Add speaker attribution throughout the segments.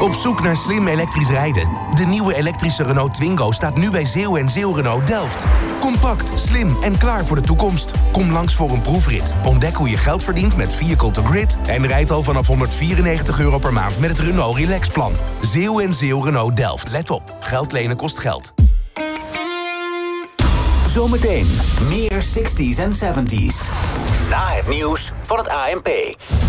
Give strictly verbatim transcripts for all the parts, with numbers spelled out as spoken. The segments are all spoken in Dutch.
Speaker 1: Op zoek naar slim elektrisch rijden? De nieuwe elektrische Renault Twingo staat nu bij Zeeuw en Zeeuw Renault Delft. Compact, slim en klaar voor de toekomst. Kom langs voor een proefrit. Ontdek hoe je geld verdient met Vehicle to Grid... en rijd al vanaf honderdvierennegentig euro per maand met het Renault Relax Plan. Zeeuw en Zeeuw Renault Delft. Let op, geld lenen kost geld.
Speaker 2: Zometeen meer zestig's en zeventig's. Na het nieuws van het A N P.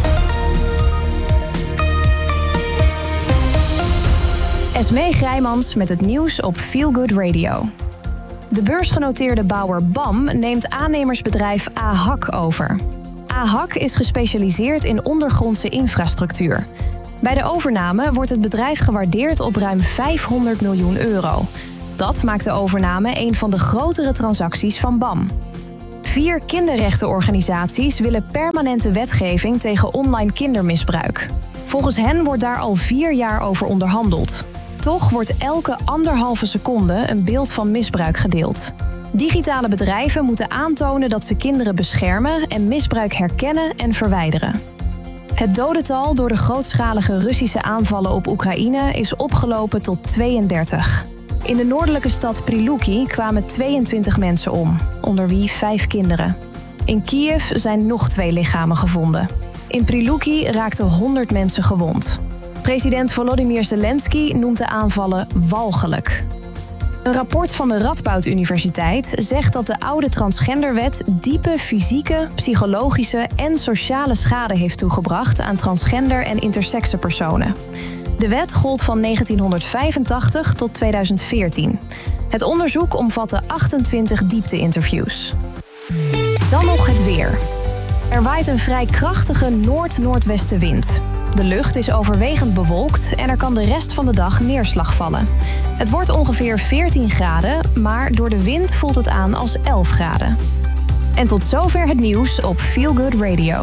Speaker 3: Esmee Grijmans met het nieuws op Feel Good Radio. De beursgenoteerde bouwer B A M neemt aannemersbedrijf A H A C over. A H A C is gespecialiseerd in ondergrondse infrastructuur. Bij de overname wordt het bedrijf gewaardeerd op ruim vijfhonderd miljoen euro. Dat maakt de overname een van de grotere transacties van B A M. Vier kinderrechtenorganisaties willen permanente wetgeving tegen online kindermisbruik. Volgens hen wordt daar al vier jaar over onderhandeld. Toch wordt elke anderhalve seconde een beeld van misbruik gedeeld. Digitale bedrijven moeten aantonen dat ze kinderen beschermen en misbruik herkennen en verwijderen. Het dodental door de grootschalige Russische aanvallen op Oekraïne is opgelopen tot tweeëndertig. In de noordelijke stad Prilupki kwamen tweeëntwintig mensen om, onder wie vijf kinderen. In Kiev zijn nog twee lichamen gevonden. In Prilupki raakten honderd mensen gewond. President Volodymyr Zelensky noemt de aanvallen walgelijk. Een rapport van de Radboud Universiteit zegt dat de oude transgenderwet diepe fysieke, psychologische en sociale schade heeft toegebracht aan transgender en intersexe personen. De wet gold van negentienhonderdvijfentachtig tot tweeduizend veertien. Het onderzoek omvatte achtentwintig diepte-interviews. Dan nog het weer. Er waait een vrij krachtige noord-noordwestenwind. De lucht is overwegend bewolkt en er kan de rest van de dag neerslag vallen. Het wordt ongeveer veertien graden, maar door de wind voelt het aan als elf graden. En tot zover het nieuws op Feel Good Radio.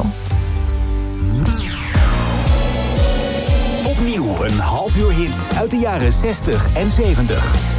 Speaker 2: Opnieuw een half uur hits uit de jaren zestig en zeventig.